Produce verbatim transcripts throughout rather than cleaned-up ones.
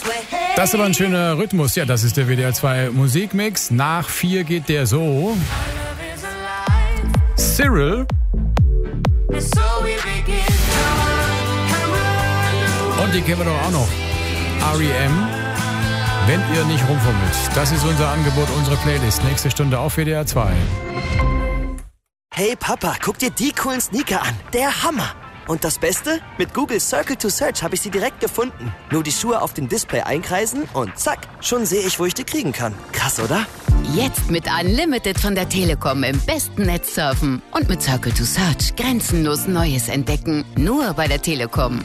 Das ist aber ein schöner Rhythmus. Ja, das ist der W D R zwei Musikmix. Nach vier geht der so. Cyril. Und die kennen wir doch auch noch. R E M. Wenn ihr nicht rumfummelt. Das ist unser Angebot, unsere Playlist. Nächste Stunde auf W D R zwei. Hey Papa, guck dir die coolen Sneaker an. Der Hammer. Und das Beste? Mit Google Circle to Search habe ich sie direkt gefunden. Nur die Schuhe auf dem Display einkreisen und zack, schon sehe ich, wo ich die kriegen kann. Krass, oder? Jetzt mit Unlimited von der Telekom im besten Netz surfen. Und mit Circle to Search grenzenlos Neues entdecken. Nur bei der Telekom.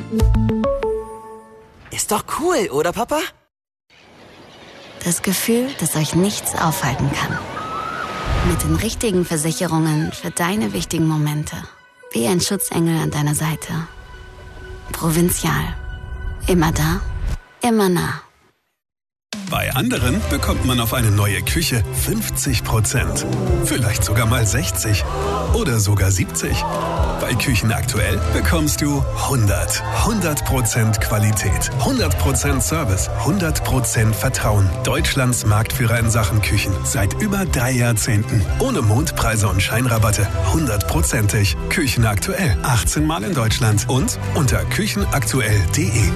Ist doch cool, oder Papa? Das Gefühl, dass euch nichts aufhalten kann. Mit den richtigen Versicherungen für deine wichtigen Momente. Wie ein Schutzengel an deiner Seite. Provinzial. Immer da, immer nah. Bei anderen bekommt man auf eine neue Küche fünfzig Prozent. Vielleicht sogar mal sechzig. Oder sogar siebzig. Bei Küchen aktuell bekommst du hundert. hundert Prozent Qualität. hundert Prozent Service. hundert Prozent Vertrauen. Deutschlands Marktführer in Sachen Küchen. Seit über drei Jahrzehnten. Ohne Mondpreise und Scheinrabatte. hundertprozentig. Küchen aktuell. achtzehn Mal in Deutschland. Und unter küchenaktuell punkt de.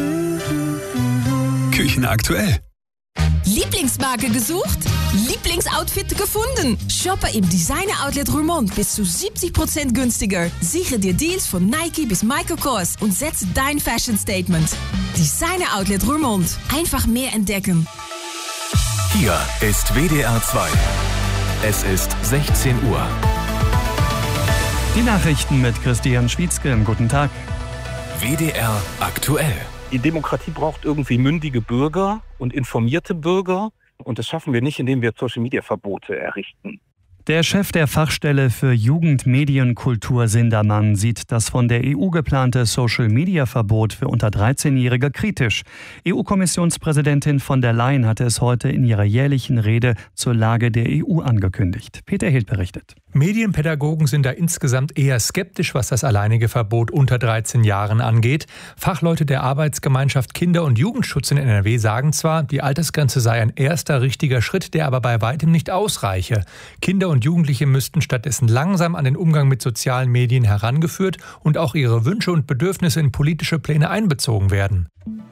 Küchen aktuell. Lieblingsmarke gesucht? Lieblingsoutfit gefunden? Shoppe im Designer Outlet Roermond bis zu siebzig Prozent günstiger. Sichere dir Deals von Nike bis Michael Kors und setze dein Fashion Statement. Designer Outlet Roermond. Einfach mehr entdecken. Hier ist W D R zwei. Es ist sechzehn Uhr. Die Nachrichten mit Christian Schwietzke. Guten Tag. W D R aktuell. Die Demokratie braucht irgendwie mündige Bürger und informierte Bürger. Und das schaffen wir nicht, indem wir Social-Media-Verbote errichten. Der Chef der Fachstelle für Jugend, Medien, Kultur Sindermann sieht das von der E U geplante Social-Media-Verbot für unter dreizehnjährige kritisch. E U-Kommissionspräsidentin von der Leyen hatte es heute in ihrer jährlichen Rede zur Lage der E U angekündigt. Peter Hild berichtet. Medienpädagogen sind da insgesamt eher skeptisch, was das alleinige Verbot unter dreizehn Jahren angeht. Fachleute der Arbeitsgemeinschaft Kinder- und Jugendschutz in N R W sagen zwar, die Altersgrenze sei ein erster richtiger Schritt, der aber bei weitem nicht ausreiche. Kinder und Jugendliche müssten stattdessen langsam an den Umgang mit sozialen Medien herangeführt und auch ihre Wünsche und Bedürfnisse in politische Pläne einbezogen werden.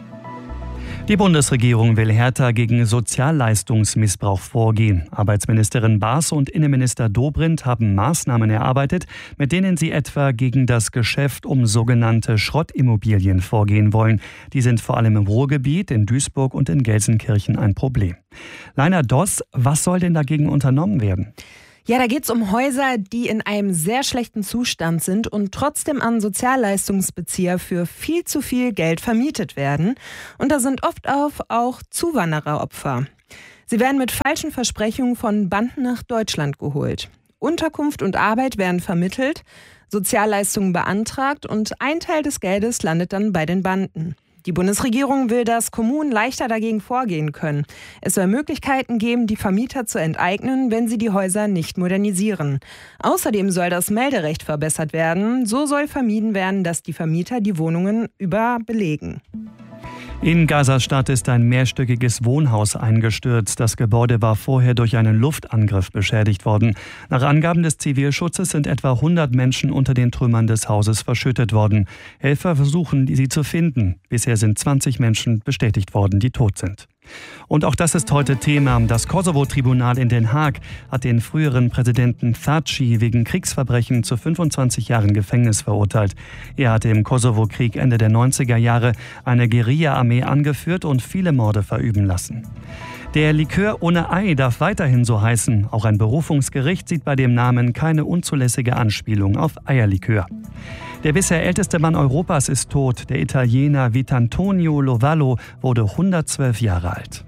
Die Bundesregierung will härter gegen Sozialleistungsmissbrauch vorgehen. Arbeitsministerin Baas und Innenminister Dobrindt haben Maßnahmen erarbeitet, mit denen sie etwa gegen das Geschäft um sogenannte Schrottimmobilien vorgehen wollen. Die sind vor allem im Ruhrgebiet, in Duisburg und in Gelsenkirchen ein Problem. Leiner Doss, was soll denn dagegen unternommen werden? Ja, da geht's um Häuser, die in einem sehr schlechten Zustand sind und trotzdem an Sozialleistungsbezieher für viel zu viel Geld vermietet werden. Und da sind oft auch Zuwandereropfer. Sie werden mit falschen Versprechungen von Banden nach Deutschland geholt. Unterkunft und Arbeit werden vermittelt, Sozialleistungen beantragt und ein Teil des Geldes landet dann bei den Banden. Die Bundesregierung will, dass Kommunen leichter dagegen vorgehen können. Es soll Möglichkeiten geben, die Vermieter zu enteignen, wenn sie die Häuser nicht modernisieren. Außerdem soll das Melderecht verbessert werden. So soll vermieden werden, dass die Vermieter die Wohnungen überbelegen. In Gaza-Stadt ist ein mehrstöckiges Wohnhaus eingestürzt. Das Gebäude war vorher durch einen Luftangriff beschädigt worden. Nach Angaben des Zivilschutzes sind etwa hundert Menschen unter den Trümmern des Hauses verschüttet worden. Helfer versuchen, sie zu finden. Bisher sind zwanzig Menschen bestätigt worden, die tot sind. Und auch das ist heute Thema. Das Kosovo-Tribunal in Den Haag hat den früheren Präsidenten Thaci wegen Kriegsverbrechen zu fünfundzwanzig Jahren Gefängnis verurteilt. Er hatte im Kosovo-Krieg Ende der neunziger Jahre eine Guerilla-Armee angeführt und viele Morde verüben lassen. Der Likör ohne Ei darf weiterhin so heißen. Auch ein Berufungsgericht sieht bei dem Namen keine unzulässige Anspielung auf Eierlikör. Der bisher älteste Mann Europas ist tot. Der Italiener Vitantonio Lovallo wurde hundertzwölf Jahre alt.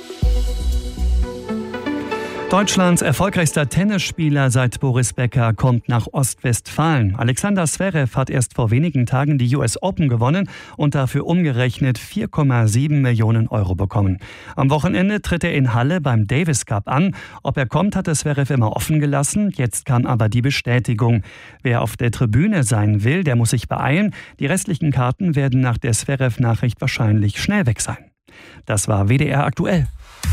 Deutschlands erfolgreichster Tennisspieler seit Boris Becker kommt nach Ostwestfalen. Alexander Zverev hat erst vor wenigen Tagen die U S Open gewonnen und dafür umgerechnet vier Komma sieben Millionen Euro bekommen. Am Wochenende tritt er in Halle beim Davis Cup an. Ob er kommt, hatte Zverev immer offen gelassen. Jetzt kam aber die Bestätigung. Wer auf der Tribüne sein will, der muss sich beeilen. Die restlichen Karten werden nach der Zverev-Nachricht wahrscheinlich schnell weg sein. Das war W D R aktuell.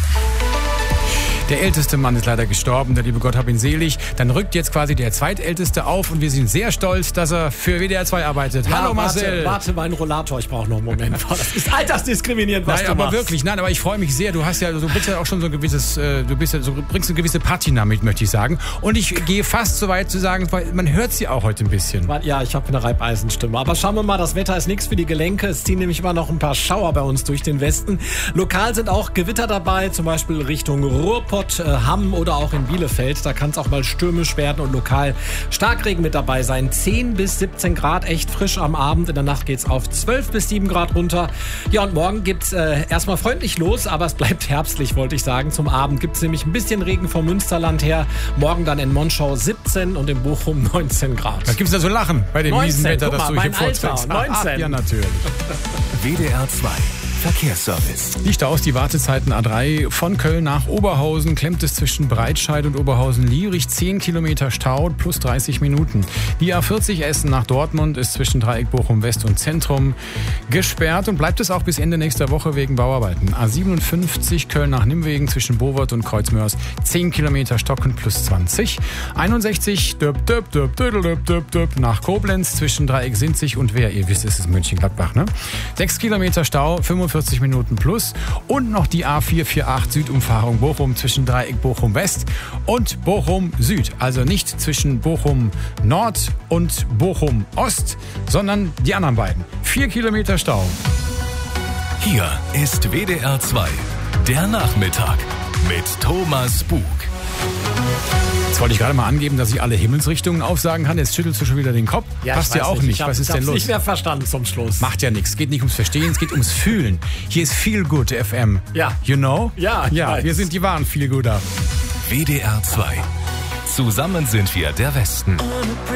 Der älteste Mann ist leider gestorben, der liebe Gott hab ihn selig. Dann rückt jetzt quasi der zweitälteste auf und wir sind sehr stolz, dass er für W D R zwei arbeitet. Ja, Hallo Marcel. Warte, warte, mein Rollator, ich brauche noch einen Moment. Das ist altersdiskriminierend, was nein, du aber machst. wirklich, nein, aber ich freue mich sehr. Du hast ja, du bist ja auch schon so ein gewisses, äh, du bist ja, so, bringst eine gewisse Patina mit, möchte ich sagen. Und ich gehe fast so weit zu sagen, weil man hört sie auch heute ein bisschen. Ja, ich habe eine Reibeisenstimme. Aber schauen wir mal, das Wetter ist nichts für die Gelenke. Es ziehen nämlich immer noch ein paar Schauer bei uns durch den Westen. Lokal sind auch Gewitter dabei, zum Beispiel Richtung Ruhrpott, äh, Hamm oder auch in Bielefeld. Da kann es auch mal stürmisch werden und lokal Starkregen mit dabei sein. zehn bis siebzehn Grad, echt frisch am Abend. In der Nacht geht es auf zwölf bis sieben Grad runter. Ja, und morgen gibt es äh, erstmal freundlich los, aber es bleibt herbstlich, wollte ich sagen. Zum Abend gibt es nämlich ein bisschen Regen vom Münsterland her. Morgen dann in Monschau siebzehn und in Bochum neunzehn Grad. Da gibt es ja so Lachen bei dem miesen Wetter, das du hier vorträgst. neunzehn. Ja, natürlich. W D R zwei Verkehrsservice. Die Staus, die Wartezeiten A drei von Köln nach Oberhausen klemmt es zwischen Breitscheid und Oberhausen-Liebig. zehn Kilometer Stau plus dreißig Minuten. Die A vierzig Essen nach Dortmund ist zwischen Dreieck Bochum West und Zentrum gesperrt und bleibt es auch bis Ende nächster Woche wegen Bauarbeiten. A siebenundfünfzig Köln nach Nimwegen zwischen Bowert und Kreuzmörs zehn Kilometer Stocken plus zwanzig. einundsechzig döp, döp, döp, döp, döp, döp, döp, nach Koblenz zwischen Dreieck Sinzig und Wehr. Ihr wisst, es ist Mönchengladbach, ne? sechs Kilometer Stau, fünfundvierzig Minuten plus und noch die A vier vier acht Südumfahrung Bochum zwischen Dreieck Bochum West und Bochum Süd. Also nicht zwischen Bochum Nord und Bochum Ost, sondern die anderen beiden. Vier Kilometer Stau. Hier ist W D R zwei, der Nachmittag mit Thomas Bug. Jetzt wollte ich gerade mal angeben, dass ich alle Himmelsrichtungen aufsagen kann. Jetzt schüttelst du schon wieder den Kopf. Ja, passt ja auch nicht. Was ist denn los? Ich habe nicht mehr verstanden zum Schluss. Macht ja nichts. Es geht nicht ums Verstehen, es geht ums Fühlen. Hier ist Feel Good F M. Ja. You know? Ja, ich Ja, weiß. wir sind die wahren Feel Gooder. W D R zwei. Zusammen sind wir der Westen.